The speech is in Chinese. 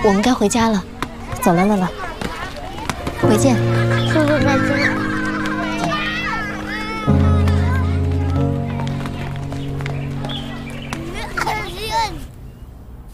我们该回家了，走了，乐乐，回见。